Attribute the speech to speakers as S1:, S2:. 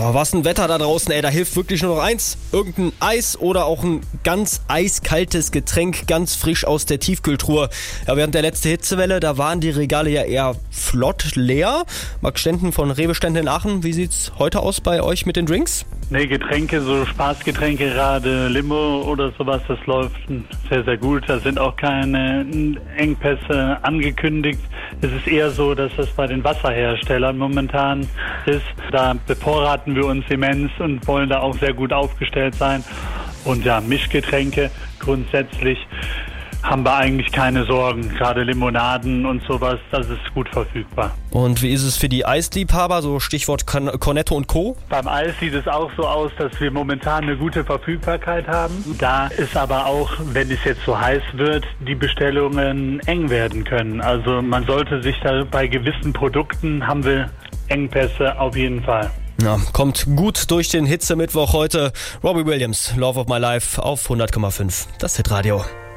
S1: Oh, was ein Wetter da draußen, ey, da hilft wirklich nur noch eins. Irgendein Eis oder auch ein ganz eiskaltes Getränk, ganz frisch aus der Tiefkühltruhe. Ja, während der letzten Hitzewelle, da waren die Regale ja eher flott leer. Max Stenden von Rewe-Stände in Aachen, wie sieht's heute aus bei euch mit den Drinks?
S2: Nee, Getränke, so Spaßgetränke, gerade Limo oder sowas, das läuft sehr, sehr gut. Da sind auch keine Engpässe angekündigt. Es ist eher so, dass das bei den Wasserherstellern momentan ist. Da bevorraten wir uns immens und wollen da auch sehr gut aufgestellt sein. Und ja, Mischgetränke grundsätzlich haben wir eigentlich keine Sorgen. Gerade Limonaden und sowas, das ist gut verfügbar.
S1: Und wie ist es für die Eisliebhaber, so Stichwort Cornetto und Co.?
S2: Beim Eis sieht es auch so aus, dass wir momentan eine gute Verfügbarkeit haben. Da ist aber auch, wenn es jetzt so heiß wird, die Bestellungen eng werden können. Also man sollte sich da bei gewissen Produkten, haben wir Engpässe auf jeden Fall.
S1: Ja, kommt gut durch den Hitzemittwoch heute. Robbie Williams, Love of My Life auf 100,5. Das Hitradio.